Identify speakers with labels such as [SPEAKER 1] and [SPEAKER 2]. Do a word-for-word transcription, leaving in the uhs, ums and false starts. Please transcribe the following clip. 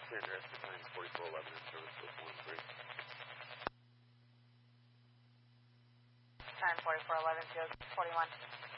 [SPEAKER 1] Sander, S Battalion forty-four eleven in service with one three.
[SPEAKER 2] ten forty-four eleven, field forty-one.